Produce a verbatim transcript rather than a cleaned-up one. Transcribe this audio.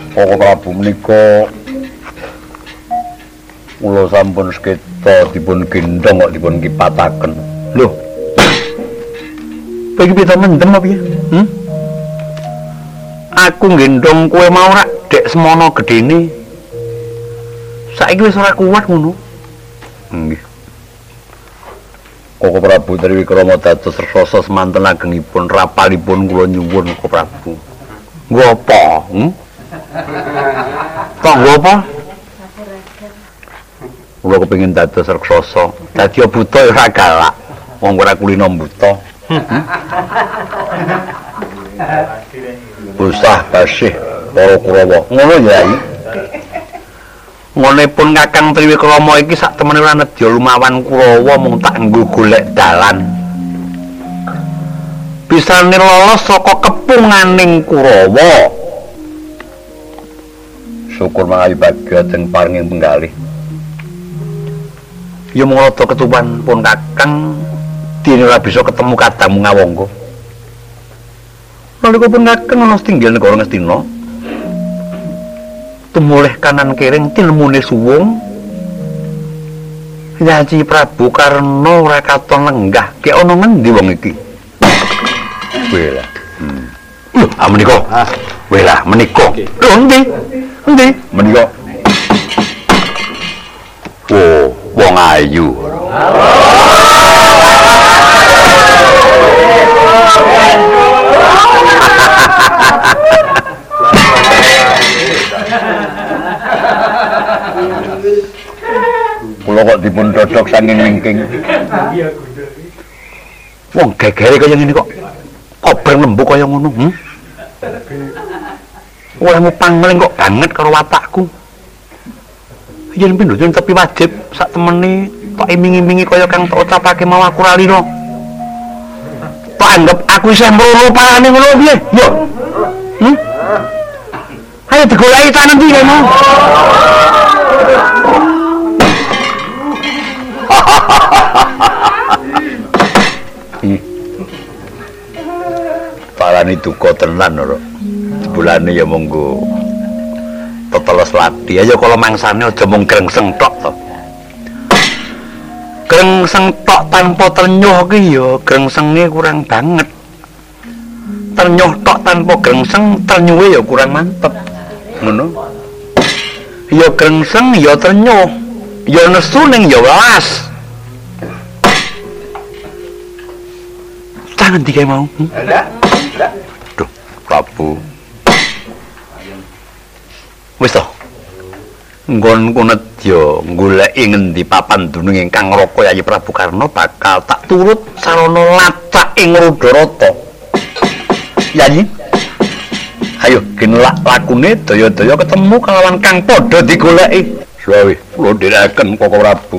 Koko Prabu menika kula sampun seketa dipun gendhong kok dipun kipataken. Lho. Kowe iki piye mendem apa ya? Hmm? Aku gendhong kowe mau rak dek semono gedene. Saiki wis ora kuat ngono. Nggih. Koko Prabu Triwikrama dados rekoso semanten agengipun rapalipun kula nyuwun Koko Prabu. Nggo apa? Hmm? Kok nggo apa? Kula kepengin dados reksasa, dadi buta ya ora galak. Wong ora kulino buta. Usah basih para Kurawa. Ngono ya iki. Ngonepun Kakang Triwikrama iki sak temene ora nedya lumawan Kurawa mung tak nggo golek dalan. Bisane lolos saka kepunganing Kurawa. Syukur mangawi bagya den paringing penggalih. Ya mung rada ketuban pun Kakang dene ora bisa ketemu kadamu ngawangga. Nalika pun Kakang ana tinggal negara Ngastina. Tumulih kanan kiring tilmune suwung. Nyaci Prabu Karna ora katon lenggah, ki ana ngendi wong iki? Wela. Hmm. Lho, ah menika. Ah, wela menika. Lho endi? Endi? Menika. Oh, wong ayu. Kula kok dipun dodok saking wingking. Wong gegere kaya ngene kok. Kober lembuk kaya ngono, hm? Olehmu pangling kok banget karo watakku. Yen pindho yen tapi wajib sak temene tok iming-imingi kaya kang tak ucapake mau aku lali no. Tak anggap aku isih mrono parane ngono piye? Yo. Hm? Ayo digoleki tangan ndi kowe mau. Parani duka tenan lho. Bulane ya monggo teteles ladi aja kalau mangsane aja mung grengseng tok to. Grengseng tok tanpa ternyuh ki ya grengsenge kurang banget. Ternyuh tok tanpa grengseng ternyuhe ya kurang mantep. Ngono. Ya grengseng ya ternyuh. Ya nesu ning ya welas. Tangan digawe mau. Ada. Duh, Prabu. Wis to. Nggonku nedya goleki ngendi papan dunung ingkang Raka Yayi Prabu Karna bakal tak turut sarana lacak ing Rudarata. Yayi. Ayo ginlak lakune daya-daya ketemu kalawan kang padha digoleki. Suwi, kula ndherekaken Koko Prabu.